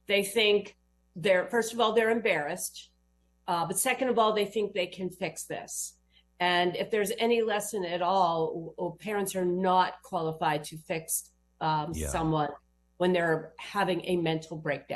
they think first of all, they're embarrassed. But second of all, they think they can fix this. And if there's any lesson at all, parents are not qualified to fix Yeah. someone when they're having a mental breakdown.